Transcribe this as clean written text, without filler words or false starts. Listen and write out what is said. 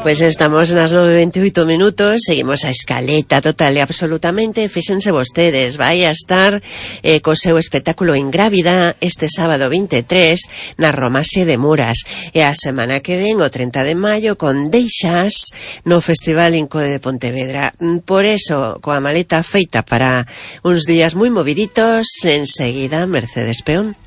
Pues estamos nas 9:28, seguimos a escaleta total e absolutamente. Fíxense vostedes, vai a estar co seu espectáculo Ingrávida este sábado 23 na Romaxe de Muras, e a semana que ven, o 30 de maio, con Deixas no Festival Inco de Pontevedra. Por eso, coa maleta feita para uns días moi moviditos, enseguida Mercedes Peón.